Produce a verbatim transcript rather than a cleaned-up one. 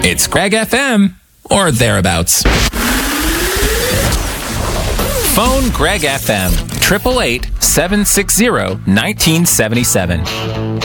It's Greg F M, or thereabouts. Phone Greg F M, eight eight eight, seven six zero, one nine seven seven.